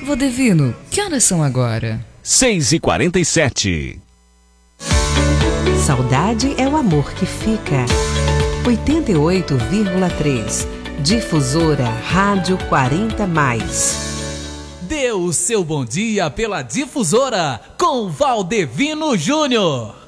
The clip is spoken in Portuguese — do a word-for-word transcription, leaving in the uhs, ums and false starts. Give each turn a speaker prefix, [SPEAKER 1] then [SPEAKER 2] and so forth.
[SPEAKER 1] Valdevino, que horas são agora?
[SPEAKER 2] seis e quarenta e sete.
[SPEAKER 3] Saudade é o amor que fica. oitenta e oito vírgula três. Difusora Rádio quarenta mais.
[SPEAKER 4] Dê o seu bom dia pela Difusora com Valdevino Júnior.